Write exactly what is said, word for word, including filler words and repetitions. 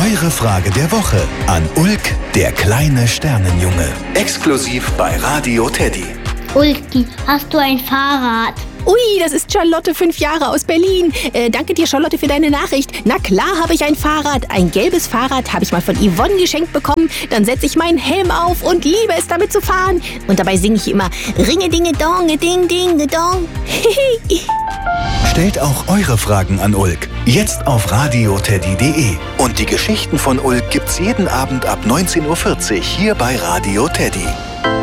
Eure Frage der Woche an Ulk, der kleine Sternenjunge. Exklusiv bei Radio Teddy. Ulki, hast du ein Fahrrad? Ui, das ist Charlotte, fünf Jahre aus Berlin. Äh, danke dir, Charlotte, für deine Nachricht. Na klar habe ich ein Fahrrad. Ein gelbes Fahrrad habe ich mal von Yvonne geschenkt bekommen. Dann setze ich meinen Helm auf und liebe es, damit zu fahren. Und dabei singe ich immer Ringe-Dinge-Dong, Ding-Ding-Dong. Stellt auch eure Fragen an Ulk. Jetzt auf radioteddy punkt de. Und die Geschichten von Ulk gibt's jeden Abend ab neunzehn Uhr vierzig hier bei Radio Teddy.